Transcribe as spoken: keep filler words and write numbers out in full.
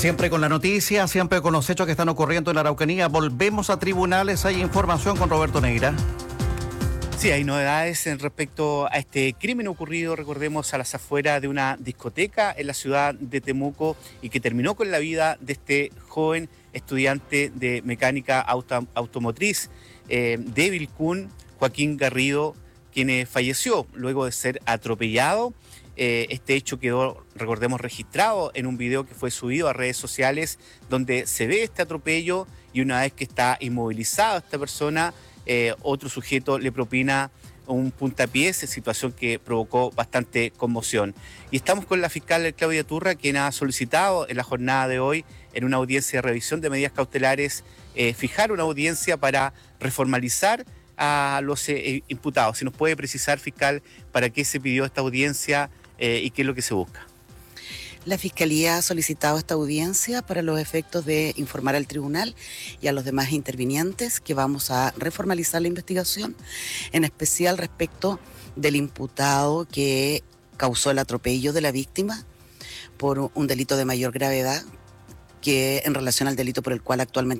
Siempre con la noticia, siempre con los hechos que están ocurriendo en la Araucanía. Volvemos a tribunales, hay información con Roberto Neira. Sí, hay novedades en respecto a este crimen ocurrido, recordemos, a las afueras de una discoteca en la ciudad de Temuco y que terminó con la vida de este joven estudiante de mecánica auto, automotriz eh, de Vilcún, Joaquín Garrido, quien eh, falleció luego de ser atropellado. Eh, este hecho quedó, recordemos, registrado en un video que fue subido a redes sociales donde se ve este atropello y una vez que está inmovilizada esta persona, eh, otro sujeto le propina un puntapié, situación que provocó bastante conmoción. Y estamos con la fiscal Claudia Turra, quien ha solicitado en la jornada de hoy, en una audiencia de revisión de medidas cautelares, eh, fijar una audiencia para reformalizar a los eh, imputados. Si nos puede precisar, fiscal, para qué se pidió esta audiencia eh, y qué es lo que se busca. La Fiscalía ha solicitado esta audiencia para los efectos de informar al tribunal y a los demás intervinientes que vamos a reformalizar la investigación, en especial respecto del imputado que causó el atropello de la víctima por un delito de mayor gravedad que en relación al delito por el cual actualmente